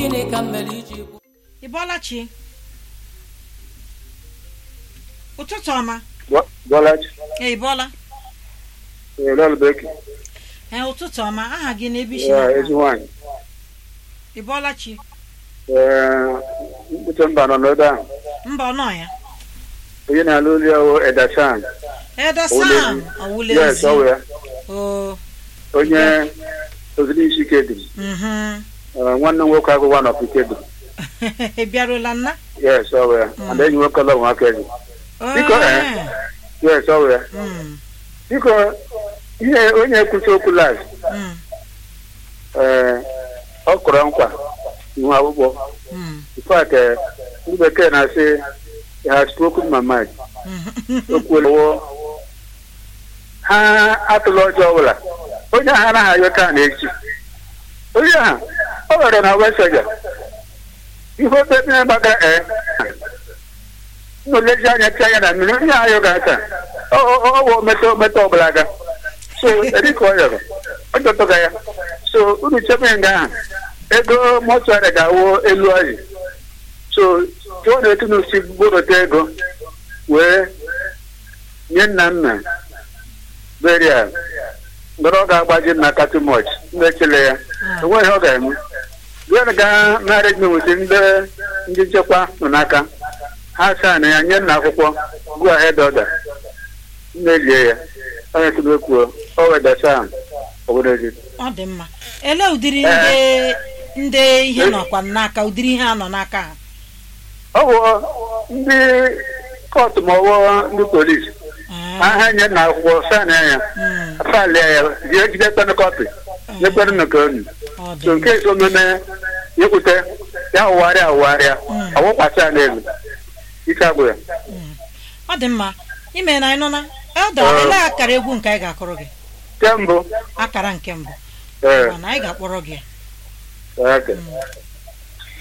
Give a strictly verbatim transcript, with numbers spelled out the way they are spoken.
gịnị ka mmere iji bụ Ibolachi ụtụtụ ọma. Bolachi Ee, Ibola. Ee, lọl beki. Ee, ụtụtụ ọma. Aha gị na-ebi shi Ee, ezi nwanyị. Ibolachi. Ee, mkpụtụ mba nọ n'ebe ahụ. Mba ọ nọ ya. Onye na-alụ olu ya wụ Edasan. Edasan Owulezi. Yes, ọ wụ ya. Oh. Onye ozili isi Kedum. Mhm. Nwanne nwoke agụwa nọ Kedum. Ị bịarụla nna? Yes, ọ wụ ya. Ada enyi nwoke lọ nwa Kedum. Biko ee. Yes, ọ wụ ya. Mm. Biko ihe onye ekwusi okwu last. Mm. Ee, ọ kụrụ nkwa ihu akwụkwọ. Mm. In fact, ndị bekee na-asị he has spoken my mind. Okwuo ha atụla ọjọọ ọbụla. Onye ahụ anaghị ayọ taa na-echi. Onye ahụ ọ nwere na Wesoja. Ihe obe ebe gbaga ee. Nnolezi anya tia ya na mmiri onye ahụ ga-ata. Ọ wụ metọ metọ ọbụla ga. So erika ọ yọrọ. Ọ dọtọga ya. So unu chebe nga ahụ. Ego mọchụarị ga-awụ elu ọyị. So tụọ na-etu n'osi gborote ego wee nye nna nna berial mgbe ọ ga-agbaji nna katụ mọch mmechile ya enweghị ọ ga-eme bịa ga narị nwete ndị ndị nchekwa nọ n'aka ha saa na ya nye nna akwụkwọ gụọ hed ọda mmelie ya onye tubekwuo o wedasa obodo gị. Ọ dị mma. Ele ụdịrị ndị ndị ihe nọkwa n'aka ụdịrị ihe a nọ n'aka ha? Ọ bụ ndị kọtụ ma ọ bụ ndị polisi aha nye na akwụkwọ saa na ya afalia ya jie jide kpene kọpị nyekpere nnọkọ onu so nke esi omeme yekwute ya awụgharịa awụgharịa awụkpacha n'elu ike agwụ ya. Ọ dị mma. Ime na ịnụ na elda ele akara egwu nke anyị ga-akọrọ gị? Nke mbụ Akara nke mbụ. ee Mana anyị ga-akpọrọ gị ya. okay.